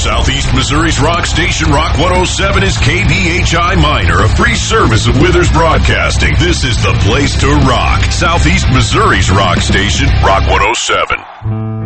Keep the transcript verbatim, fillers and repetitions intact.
Southeast Missouri's rock station, Rock one oh seven, is K B H I Minor, a free service of Withers Broadcasting. This is the place to rock. Southeast Missouri's rock station, Rock one oh seven.